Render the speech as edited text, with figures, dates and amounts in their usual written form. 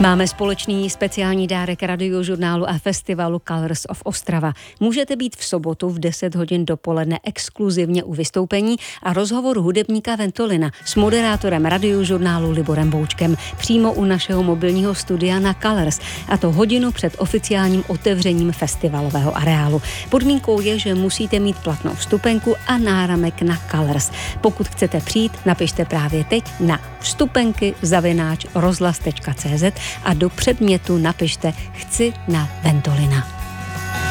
Máme společný speciální dárek radiožurnálu a festivalu Colors of Ostrava. Můžete být v sobotu v 10 hodin dopoledne exkluzivně u vystoupení a rozhovoru hudebníka Ventolina s moderátorem radiožurnálu Liborem Boučkem přímo u našeho mobilního studia na Colors, a to hodinu před oficiálním otevřením festivalového areálu. Podmínkou je, že musíte mít platnou vstupenku a náramek na Colors. Pokud chcete přijít, napište právě teď na vstupenky@rozhlas.cz a do předmětu napište chci na Ventolina.